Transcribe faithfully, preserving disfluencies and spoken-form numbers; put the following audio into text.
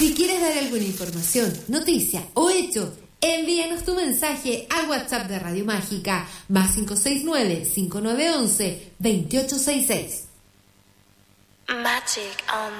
Si quieres dar alguna información, noticia o hecho, envíanos tu mensaje al WhatsApp de Radio Mágica, más cinco seis nueve, cinco nueve uno uno, dos ocho seis seis. Magic on